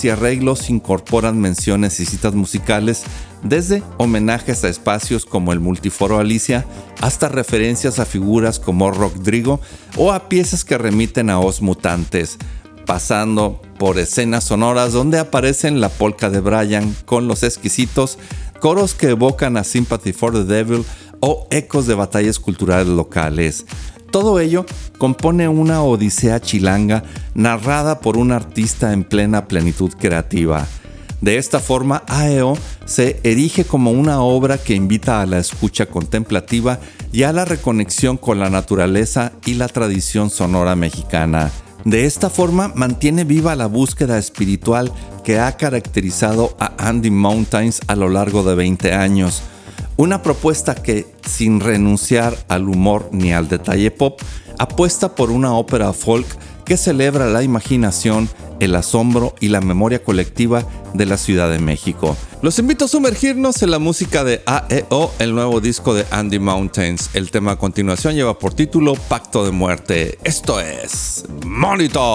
y arreglos incorporan menciones y citas musicales, desde homenajes a espacios como el Multiforo Alicia hasta referencias a figuras como Rodrigo o a piezas que remiten a Os Mutantes, pasando por escenas sonoras donde aparecen la polka de Brian con Los Exquisitos, coros que evocan a Sympathy for the Devil o ecos de batallas culturales locales. Todo ello compone una odisea chilanga narrada por un artista en plena plenitud creativa. De esta forma, AEO se erige como una obra que invita a la escucha contemplativa y a la reconexión con la naturaleza y la tradición sonora mexicana. De esta forma, mantiene viva la búsqueda espiritual que ha caracterizado a Andy Mountains a lo largo de 20 años. Una propuesta que, sin renunciar al humor ni al detalle pop, apuesta por una ópera folk que celebra la imaginación, el asombro y la memoria colectiva de la Ciudad de México. Los invito a sumergirnos en la música de AEO, el nuevo disco de Andy Mountains. El tema a continuación lleva por título Pacto de Muerte. Esto es Monitor.